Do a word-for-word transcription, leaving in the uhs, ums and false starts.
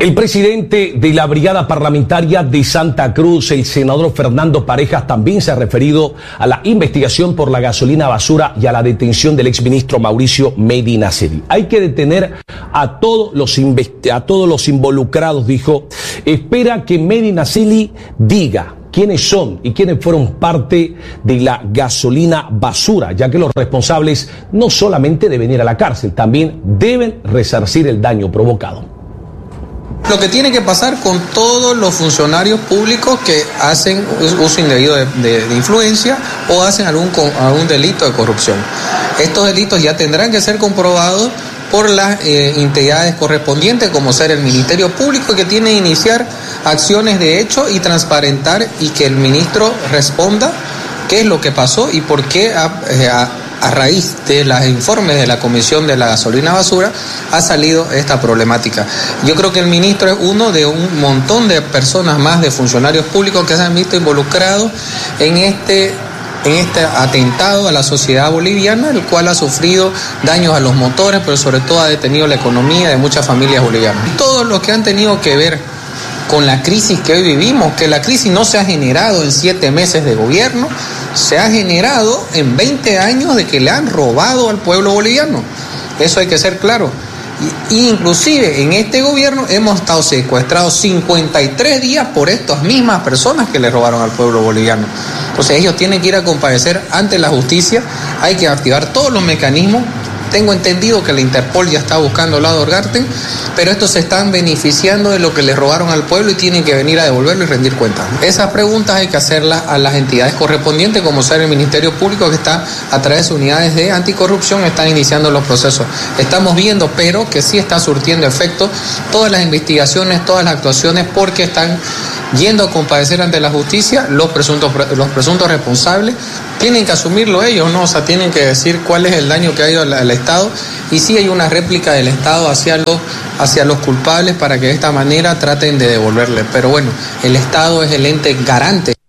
El presidente de la Brigada Parlamentaria de Santa Cruz, el senador Fernando Parejas, también se ha referido a la investigación por la gasolina basura y a la detención del exministro Mauricio Medinaceli. Hay que detener a todos los, a todos los involucrados, dijo. Espera que Medinaceli diga quiénes son y quiénes fueron parte de la gasolina basura, ya que los responsables no solamente deben ir a la cárcel, también deben resarcir el daño provocado. Lo que tiene que pasar con todos los funcionarios públicos que hacen uso indebido de, de, de influencia o hacen algún, algún delito de corrupción. Estos delitos ya tendrán que ser comprobados por las eh, entidades correspondientes, como ser el Ministerio Público, que tiene que iniciar acciones de hecho y transparentar, y que el ministro responda qué es lo que pasó y por qué a, a, a raíz de los informes de la Comisión de la Gasolina Basura ha salido esta problemática. Yo creo que el ministro es uno de un montón de personas más, de funcionarios públicos que se han visto involucrados en este en este atentado a la sociedad boliviana, el cual ha sufrido daños a los motores, pero sobre todo ha detenido la economía de muchas familias bolivianas. Todos los que han tenido que ver con la crisis que hoy vivimos, que la crisis no se ha generado en siete meses de gobierno, se ha generado en veinte años de que le han robado al pueblo boliviano. Eso hay que ser claro. Y, inclusive en este gobierno hemos estado secuestrados cincuenta y tres días por estas mismas personas que le robaron al pueblo boliviano. Entonces ellos tienen que ir a comparecer ante la justicia, hay que activar todos los mecanismos. Tengo entendido que la Interpol ya está buscando el lado Orgarten, pero estos se están beneficiando de lo que les robaron al pueblo y tienen que venir a devolverlo y rendir cuentas. Esas preguntas hay que hacerlas a las entidades correspondientes, como ser el Ministerio Público, que está a través de unidades de anticorrupción, están iniciando los procesos. Estamos viendo, pero que sí está surtiendo efecto todas las investigaciones, todas las actuaciones, porque están yendo a comparecer ante la justicia los presuntos, los presuntos responsables. Tienen que asumirlo ellos, ¿no? O sea, tienen que decir cuál es el daño que ha ido al, al Estado, y sí hay una réplica del Estado hacia los, hacia los culpables para que de esta manera traten de devolverle. Pero bueno, el Estado es el ente garante.